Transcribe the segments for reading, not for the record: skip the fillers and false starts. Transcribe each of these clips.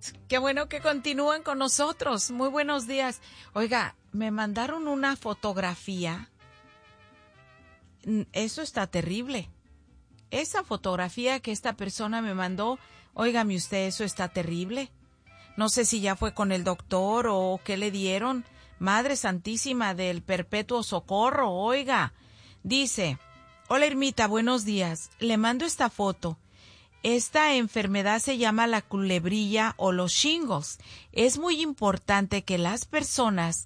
Qué bueno que continúan con nosotros. Muy buenos días. Oiga, me mandaron una fotografía. Eso está terrible. Esa fotografía que esta persona me mandó, óigame usted, eso está terrible. No sé si ya fue con el doctor o qué le dieron. Madre Santísima del Perpetuo Socorro, oiga. Dice, hola Irmita, buenos días. Le mando esta foto. Esta enfermedad se llama la culebrilla o los shingles. Es muy importante que las personas,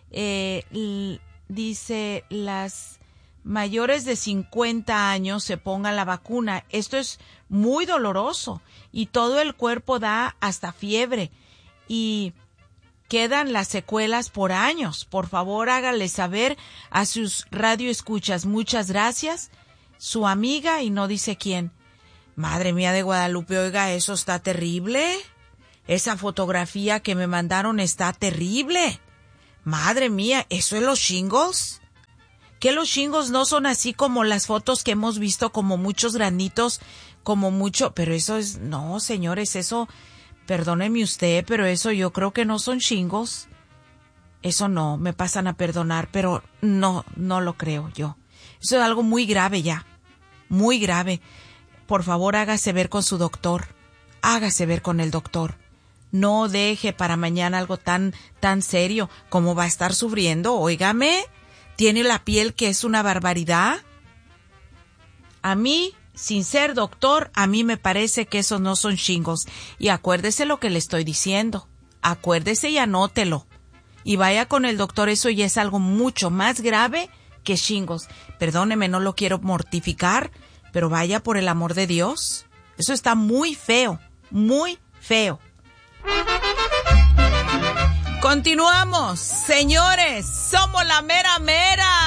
dice, las mayores de 50 años se pongan la vacuna. Esto es muy doloroso y todo el cuerpo da hasta fiebre y quedan las secuelas por años. Por favor, hágale saber a sus radioescuchas. Muchas gracias. Su amiga y no dice quién. Madre mía de Guadalupe, oiga, eso está terrible. Esa fotografía que me mandaron está terrible. Madre mía, ¿eso es los shingles? ¿Que los shingles no son así como las fotos que hemos visto, como muchos granitos, como mucho? Pero eso es, no, señores, eso, perdóneme usted, pero eso yo creo que no son shingles. Eso no, me pasan a perdonar, pero no lo creo yo. Eso es algo muy grave ya, muy grave. Por favor, hágase ver con su doctor, hágase ver con el doctor. No deje para mañana algo tan serio como va a estar sufriendo, óigame. Tiene la piel que es una barbaridad. A mí, sin ser doctor, a mí me parece que esos no son shingles. Y acuérdese lo que le estoy diciendo. Acuérdese y anótelo. Y vaya con el doctor, eso ya es algo mucho más grave que shingles. Perdóneme, no lo quiero mortificar, pero vaya por el amor de Dios. Eso está muy feo, muy feo. Continuamos, señores, somos la mera mera.